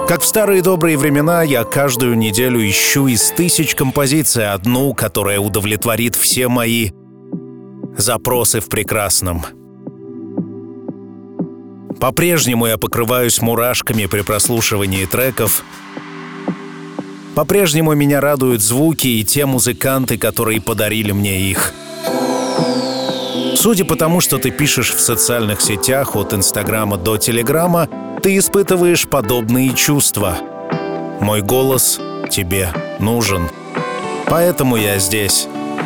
Как в старые добрые времена, я каждую неделю ищу из тысяч композиций одну, которая удовлетворит все мои запросы в прекрасном. По-прежнему я покрываюсь мурашками при прослушивании треков. По-прежнему меня радуют звуки и те музыканты, которые подарили мне их. Судя по тому, что ты пишешь в социальных сетях, от Инстаграма до Телеграма, ты испытываешь подобные чувства. Мой голос тебе нужен. Поэтому я здесь.